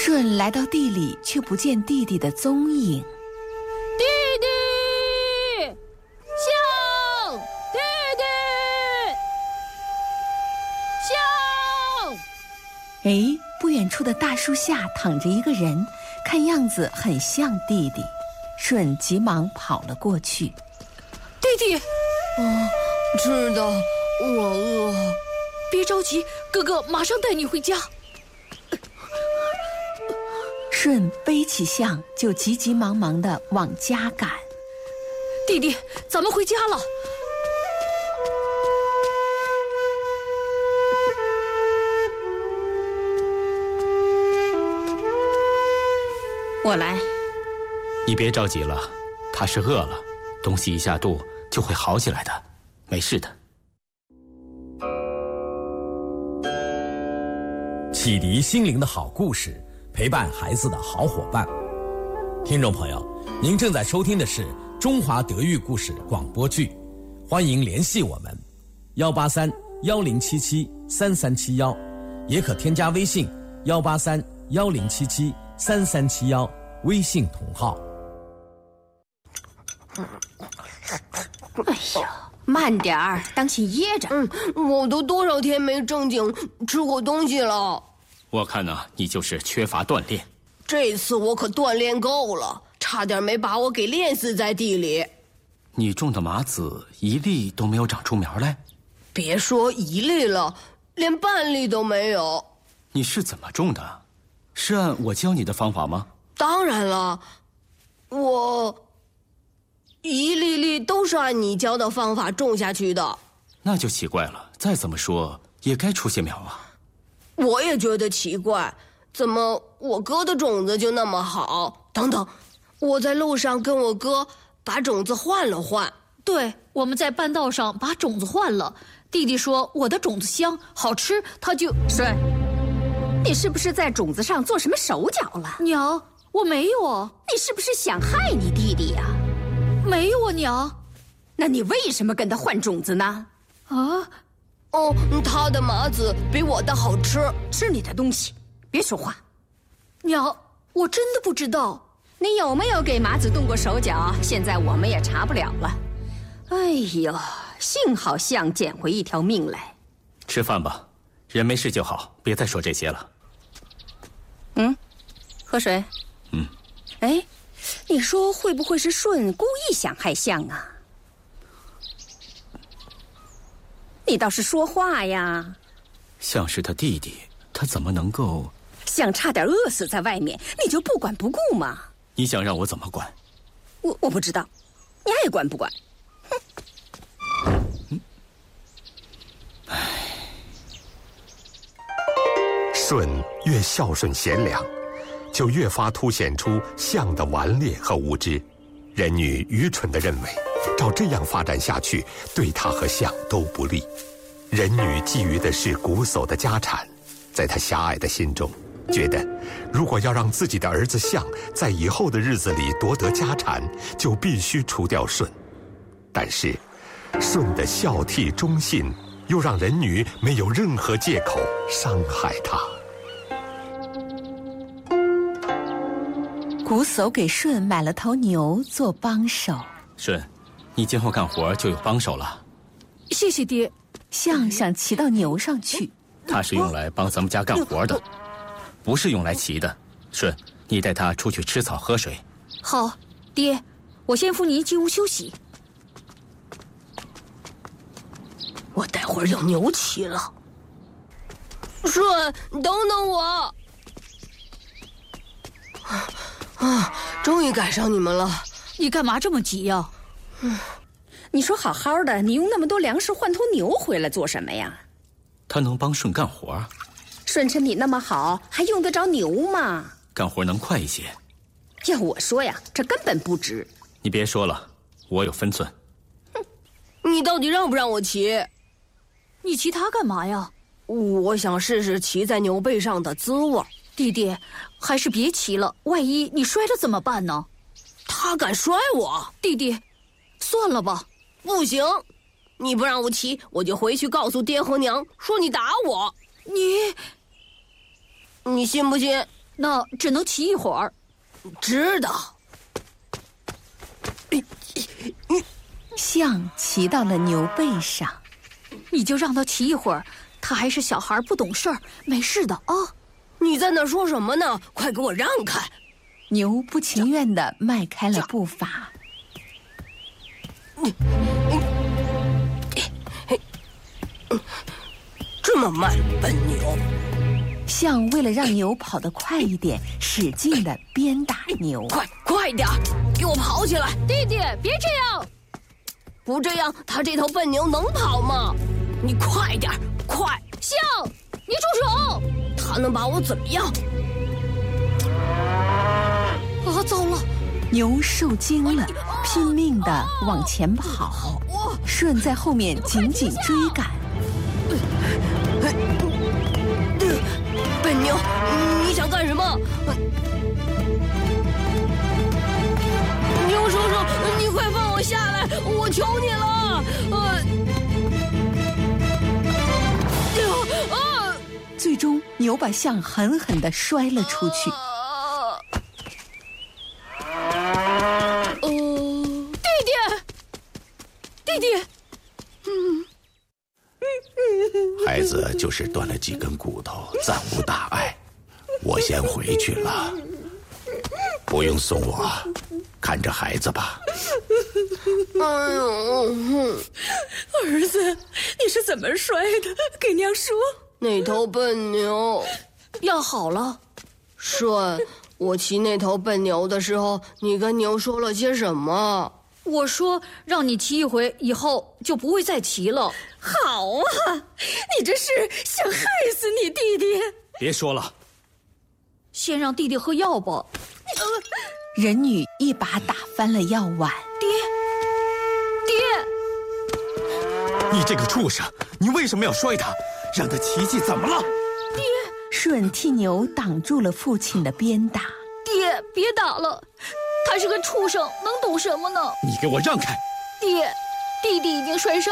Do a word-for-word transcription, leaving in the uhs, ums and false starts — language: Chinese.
舜来到地里，却不见弟弟的踪影。 弟弟，象，弟弟，象。 哎，不远处的大树下躺着一个人，看样子很像弟弟。舜急忙跑了过去。 弟弟， 嗯，吃的，我饿。 别着急，哥哥马上带你回家。 舜背起象，就急急忙忙地往家赶。 弟弟，咱们回家了。 我来。 你别着急了，他是饿了，东西一下肚就会好起来的，没事的。 启迪心灵的好故事，陪伴孩子的好伙伴。听众朋友，您正在收听的是中华德育故事广播剧，欢迎联系我们幺八三幺零七七三三七幺，也可添加微信幺八三幺零七七三三七幺，微信同号。 哎呀，慢点儿，当心噎着。 嗯，我都多少天没正经吃过东西了。 我看呢，你就是缺乏锻炼。 这次我可锻炼够了，差点没把我给练死在地里。 你种的麻子一粒都没有长出苗来？ 别说一粒了，连半粒都没有。 你是怎么种的？是按我教你的方法吗？ 当然了，我一粒粒都是按你教的方法种下去的。 那就奇怪了，再怎么说也该出些苗啊。 我也觉得奇怪，怎么我哥的种子就那么好？等等，我在路上跟我哥把种子换了换。 对，我们在半道上把种子换了。弟弟说我的种子香好吃，他就…… 舜，你是不是在种子上做什么手脚了？ 娘，我没有啊。 你是不是想害你弟弟呀？ 没有啊，娘。 那你为什么跟他换种子呢？ 啊？ 哦，他的麻子比我的好吃。 吃你的东西，别说话。 娘，我真的不知道。 你有没有给麻子动过手脚？现在我们也查不了了。哎呦，幸好象捡回一条命来。 吃饭吧，人没事就好，别再说这些了。 嗯，喝水。 嗯。 哎，你说会不会是舜故意想害象啊？你倒是说话呀！ 象是他弟弟，他怎么能够…… 象差点饿死在外面，你就不管不顾吗？ 你想让我怎么管？ 我我不知道，你爱管不管？哼！ 嗯，唉。 舜越孝顺贤良，就越发凸显出象的顽劣和无知。人女愚蠢地认为，照这样发展下去，对他和象都不利。人女觊觎的是瞽叟的家产，在他狭隘的心中，觉得如果要让自己的儿子象在以后的日子里夺得家产，就必须除掉舜。但是，舜的孝悌忠信，又让人女没有任何借口伤害他。 瞽叟给舜买了头牛做帮手。 舜，你今后干活就有帮手了。 谢谢爹。 象想骑到牛上去， 它是用来帮咱们家干活的，不是用来骑的。舜，你带它出去吃草喝水。 好，爹，我先扶你进屋休息。 我待会儿要牛骑了。舜，等等我！啊啊！终于赶上你们了。 你干嘛这么急呀？ 嗯，你说好好的，你用那么多粮食换头牛回来做什么呀？ 他能帮舜干活。 舜身体那么好，还用得着牛吗？ 干活能快一些。 要我说呀，这根本不值。 你别说了，我有分寸。 哼，你到底让不让我骑？ 你骑它干嘛呀？ 我想试试骑在牛背上的滋味。 弟弟，还是别骑了，万一你摔了怎么办呢？ 他敢摔我？ 弟弟，算了吧。 不行，你不让我骑，我就回去告诉爹和娘，说你打我。 你， 你信不信？ 那只能骑一会儿。 知道。 象骑到了牛背上， 你就让他骑一会儿，他还是小孩，不懂事儿，没事的啊。 你在那说什么呢？快给我让开！ 牛不情愿地迈开了步伐。 这么慢，笨牛！ 象为了让牛跑得快一点，使劲地鞭打牛。 快快点，给我跑起来！ 弟弟，别这样！ 不这样，他这头笨牛能跑吗？你快点，快！ 象，你住手！ 他能把我怎么样？ 啊，糟了！ 牛受惊了，拼命地往前跑，舜在后面紧紧追赶。 笨牛，你想干什么？牛叔叔，你快放我下来，我求你了！呃，啊！ 最终，牛把象狠狠地摔了出去。 呃， 弟弟，弟弟， 嗯。孩子就是断了几根骨头，暂无大碍。我先回去了，不用送我，看着孩子吧。 哎呦， 儿子，你是怎么摔的？给娘说。 那头笨牛要好了。 舜，我骑那头笨牛的时候，你跟牛说了些什么？ 我说让你骑一回，以后就不会再骑了。 好啊，你这是想害死你弟弟！ 别说了， 先让弟弟喝药吧。 人女一把打翻了药碗。 爹，爹！ 你这个畜生，你为什么要摔他？让他骑骑怎么了？ 爹！ 舜替牛挡住了父亲的鞭打。 爹，别打了，他是个畜生，能懂什么呢？ 你给我让开！ 爹，弟弟已经摔伤。